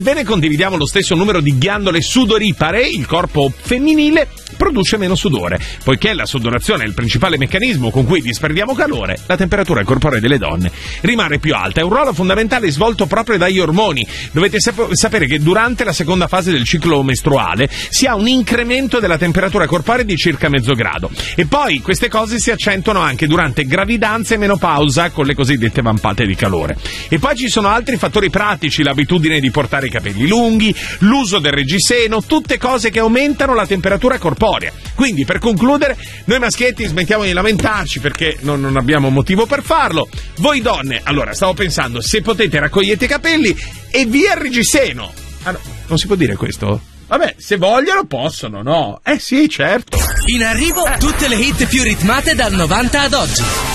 Bene, condividiamo lo stesso numero di ghiandole sudoripare, il corpo femminile produce meno sudore. Poiché la sudorazione è il principale meccanismo con cui disperdiamo calore, la temperatura corporea delle donne rimane più alta. È un ruolo fondamentale svolto proprio dagli ormoni. Dovete sapere che durante la seconda fase del ciclo mestruale si ha un incremento della temperatura corporea di circa mezzo grado. E poi queste cose si accentuano anche durante gravidanza e menopausa con le cosiddette vampate di calore. E poi ci sono altri fattori pratici, l'abitudine di portare i capelli lunghi, l'uso del reggiseno, tutte cose che aumentano la temperatura corporea. Quindi, per concludere, noi maschietti smettiamo di lamentarci perché non abbiamo motivo per farlo. Voi donne, allora, stavo pensando, se potete raccogliete i capelli e via il reggiseno. Ah, no, non si può dire questo? Vabbè, se vogliono possono, no? Sì, certo. In arrivo tutte le hit più ritmate dal 90 ad oggi.